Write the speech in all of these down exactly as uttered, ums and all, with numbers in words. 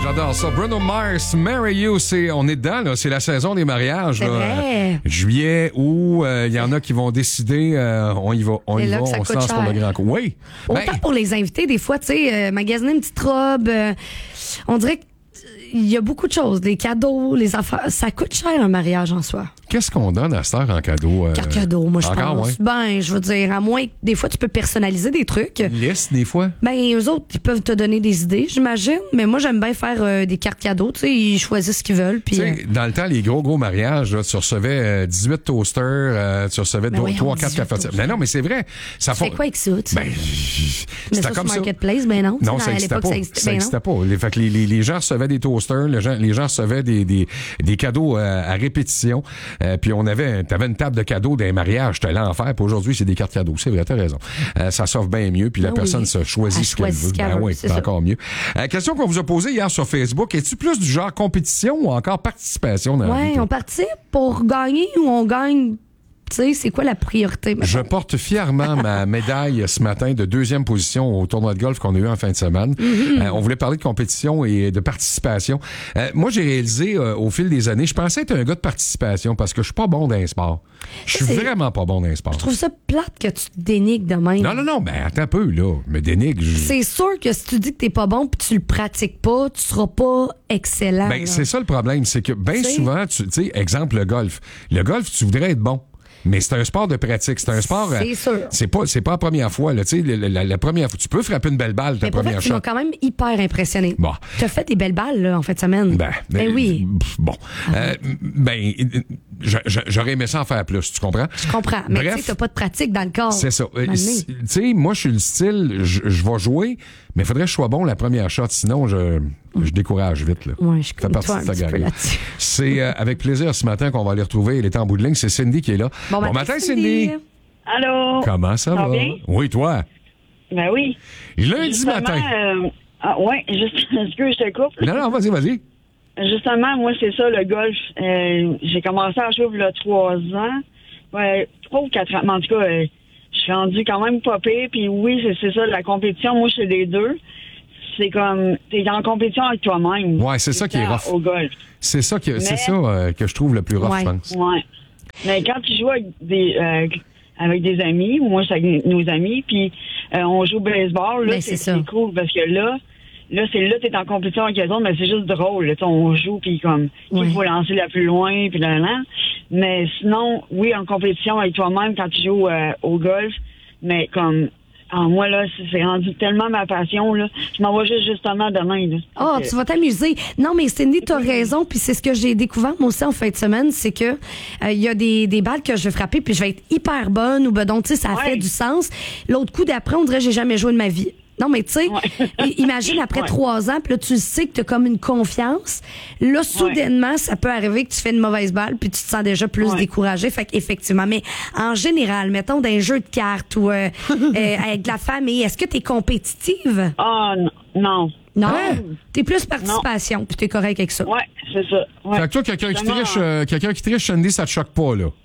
J'adore ça. Bruno Mars, Marry You, c'est, on est dedans, là. C'est la saison des mariages. C'est là. vrai. Juillet, où il euh, y en a qui vont décider, euh, on y va, on C'est y là va, que ça on se coûte lance pour cher. le grand coup. Oui. Autant Ben, pour les invités, des fois, tu sais, euh, magasiner une petite robe, euh, on dirait qu'il y a beaucoup de choses. Des cadeaux, les affaires. Ça coûte cher un mariage en soi. qu'est-ce qu'on donne à cette heure en cadeau? Euh, Carte cadeau, moi, je encore, pense. ouais. Ben, je veux dire, à moins que des fois, tu peux personnaliser des trucs. Une liste, des fois? Ben, eux autres, ils peuvent te donner des idées, j'imagine. Mais moi, j'aime bien faire euh, des cartes cadeaux. Tu sais, ils choisissent ce qu'ils veulent. Puis, Tu euh, sais, dans le temps, les gros, gros mariages, là, tu recevais euh, dix-huit toasters, euh, tu recevais Ben voyons, trois quatre dix-huit cafetières. toasters. Mais non, mais c'est vrai. Ça tu fais fon- quoi avec ça, tu sais? Ben, Mais c'était ça, comme sur ça. Marketplace, ben non. tu sais, Non, dans- ça à n'existait l'époque, pas. ça existait. Ça Ben non. n'existait pas. Les, fait que les, les, les gens recevaient des toasters, les gens, les gens recevaient des, des, des cadeaux euh, à répétition. Euh, puis on avait, t'avais une table de cadeaux d'un mariage, c'était l'enfer. Puis aujourd'hui, c'est des cartes cadeaux. C'est vrai, t'as raison. Euh, ça s'offre bien mieux. Puis la Ah oui. personne se choisit Elle ce qu'elle choisit veut. ce qu'elle Ben veut, oui, c'est c'est ça. encore mieux. Euh, question qu'on vous a posée hier sur Facebook. Es-tu plus du genre compétition ou encore participation dans la vie, Ouais, toi? on participe pour gagner ou on gagne. Tu sais, c'est quoi la priorité? mettons? Je porte fièrement ma médaille ce matin de deuxième position au tournoi de golf qu'on a eu en fin de semaine. Mm-hmm. Euh, on voulait parler de compétition et de participation. Euh, moi, j'ai réalisé euh, au fil des années, je pensais être un gars de participation parce que je suis pas bon dans les sports. Je suis C'est- vraiment pas bon dans les sports. Je trouve ça plate que tu te dénigres de même. Non, non, non, mais attends un peu, là. Me dénigre. je- C'est sûr que si tu dis que t'es pas bon puis tu le pratiques pas, tu seras pas excellent. Ben, là. c'est ça le problème, c'est que bien T'sais- souvent, tu sais, exemple le golf. Le golf, tu voudrais être bon. Mais c'est un sport de pratique. C'est un sport. C'est euh, sûr. C'est pas, c'est pas la première fois, là. Tu sais, la, la- la première fois. Tu peux frapper une belle balle, ta Mais pour vrai, première tu m'as shot. quand même hyper impressionné. Bon. T'as fait des belles balles, là, en fin de semaine. Ben, Ben oui. pff, Bon. Euh, ben, je- je- j'aurais aimé ça en faire plus, tu comprends? Je comprends. Mais tu Bref, sais, t'as pas de pratique dans le corps. c'est ça. Euh, Mané. si- Tu sais, moi, je suis le style, je, je vais jouer, mais il faudrait que je sois bon la première shot, sinon je, je décourage vite, là. Ouais, je suis Ça fait comme partie toi de un ta petit peu gang. là-dessus. C'est euh, avec plaisir ce matin qu'on va aller retrouver. Elle est en bout de ligne. C'est Cindy qui est là. Bon, matin, Cindy. Allô? Comment ça Ça va? va bien? Oui, toi. Ben oui. Lundi Justement, matin. euh, ah, ouais, juste, excuse, je te coupe. Non, non, vas-y, vas-y. Justement, moi, c'est ça, le golf. Euh, j'ai commencé à jouer il y a trois ans. Ouais, trois ou quatre ans. Mais en tout cas, euh, je suis rendu quand même pas pire. Puis oui, c'est, c'est ça, la compétition. Moi, je suis les deux. C'est comme, t'es en compétition avec toi-même. Ouais, c'est ça qui est rough. Au golf. C'est ça, que, c'est Mais- ça euh, que je trouve le plus rough, Ouais. je pense. Ouais. Mais quand tu joues avec des, euh, avec des amis, moi, c'est avec nos amis, puis euh, on joue au baseball, là, Ben, c'est, c'est ça. c'est cool parce que là, là, c'est là, t'es en compétition avec les autres, mais c'est juste drôle. Là, on joue, puis comme, Ouais. il faut lancer la plus loin, puis là, là. Mais sinon, oui, en compétition avec toi-même quand tu joues euh, au golf, mais comme, en moi, là, c'est, c'est rendu tellement ma passion, là. Je m'en vais juste justement demain, là. Oh, Fait que- tu vas t'amuser. Non, mais Cindy, t'as raison, puis c'est ce que j'ai découvert moi aussi en fin de semaine, c'est que euh, il y a des, des balles que je vais frapper, puis je vais être hyper bonne, ou ben donc, tu sais, ça Ouais. fait du sens. L'autre coup d'après, on dirait que j'ai jamais joué de ma vie. Non, mais tu sais, Ouais. i- imagine après Ouais. trois ans, puis là, tu sais que t'as comme une confiance. Là, soudainement, ça peut arriver que tu fais une mauvaise balle, puis tu te sens déjà plus Ouais. découragé. Fait qu'effectivement, mais en général, mettons, dans un jeu de cartes ou euh, euh, avec de la famille, est-ce que t'es compétitive? Ah, non. Non. Non, Hein? t'es plus participation, puis t'es correct avec ça. Ouais, c'est ça. Ouais. Fait que toi, quelqu'un qui Justement, triche, euh, quelqu'un qui triche, Cindy, ça te choque pas, là?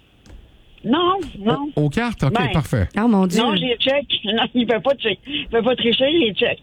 Non, non. Aux cartes? OK, Ben, parfait. Oh mon Dieu. Non, j'ai check. Non, il peut pas check. Il peut pas tricher, il check.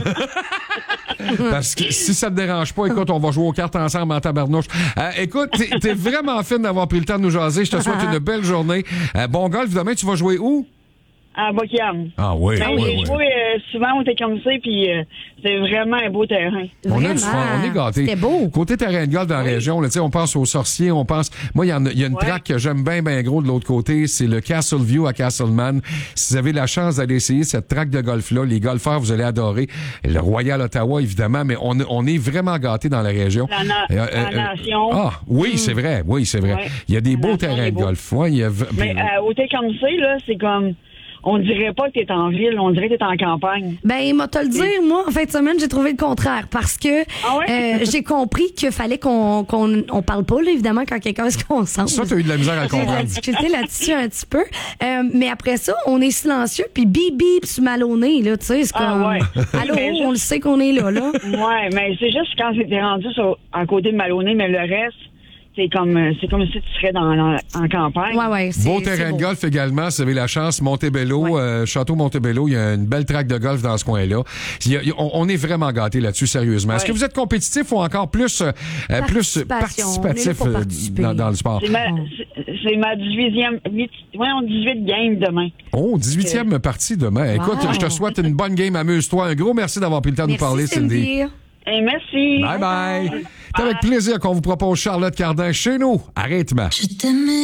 Parce que si ça te dérange pas, écoute, on va jouer aux cartes ensemble en tabarnouche. Euh, écoute, t'es, t'es vraiment fine d'avoir pris le temps de nous jaser. Je te souhaite une belle journée. Euh, bon golf, demain, tu vas jouer où? À Buckingham. Ah oui, Ben, oui, j'ai oui. joué euh, souvent au Tecumseh, puis euh, c'est vraiment un beau terrain. On a du Vraiment. fun, on est gâtés. C'était beau. Côté terrain de golf dans la région, là, tu sais, on pense aux sorciers, on pense. Moi, il y, en a- il y a une Ouais. track que j'aime bien, bien gros de l'autre côté, c'est le Castle View à Castleman. Si vous avez la chance d'aller essayer cette track de golf-là, les golfeurs, vous allez adorer. Le Royal Ottawa, évidemment, mais on, on est vraiment gâtés dans la région. La, na- Euh, la euh, nation. Ah, oui, c'est vrai, oui, c'est vrai. Ouais. Il y a des La beaux nation terrains est de beau. golf. Ouais, il y a... Mais euh, au Tecumseh, là, c'est comme... On dirait pas que t'es en ville, on dirait que t'es en campagne. Ben, moi, te le dire, moi, en fin de semaine, j'ai trouvé le contraire parce que Ah ouais? euh, j'ai compris qu'il fallait qu'on qu'on on parle pas, là, évidemment, quand quelqu'un se concentre. Ça, t'as eu de la misère à le J'ai de la comprendre. difficulté là-dessus un petit peu. Euh, mais après ça, on est silencieux, puis bip bip sur Maloney, là, tu sais, c'est Ah comme... ouais. Allô, Mais juste- on le sait qu'on est là, là. Ouais, mais c'est juste quand c'était rendu sur, à côté de Maloney, mais le reste, c'est comme euh, c'est comme si tu serais dans, dans en campagne. Ouais, ouais, c'est, Beau c'est terrain beau. de golf également, si vous avez la chance, Montebello, Ouais. euh, Château Montebello, il y a une belle traque de golf dans ce coin-là. Il y a- il y a- on, on est vraiment gâtés là-dessus, sérieusement. Est-ce Ouais. que vous êtes compétitif ou encore plus, euh, plus Participation. On est là participatif pour euh, participer. dans, dans le sport? C'est ma, c'est, c'est ma dix-huitième, huit, ouais, on dix-huit game demain. Oh, dix-huitième partie demain. Écoute, Wow. je te souhaite une bonne game, amuse-toi. Un gros merci d'avoir pris le temps de nous Merci, parler, Cindy. Cindy. Et merci. Bye bye. C'est avec plaisir qu'on vous propose Charlotte Cardin chez nous. Arrête-moi. Je t'aimais.